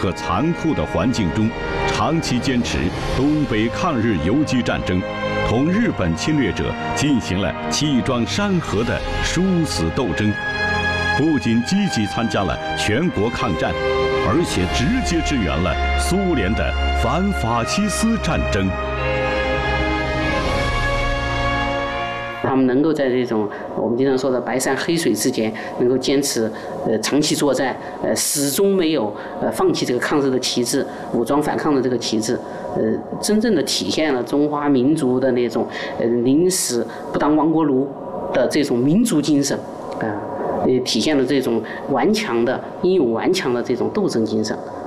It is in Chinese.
和残酷的环境中，长期坚持东北抗日游击战争，同日本侵略者进行了气壮山河的殊死斗争。不仅积极参加了全国抗战，而且直接支援了苏联的反法西斯战争。 他们能够在这种我们经常说的白山黑水之间，能够坚持长期作战，始终没有放弃这个抗日的旗帜，武装反抗的这个旗帜，真正的体现了中华民族的那种宁死不当亡国奴的这种民族精神，体现了这种顽强的英勇顽强的这种斗争精神。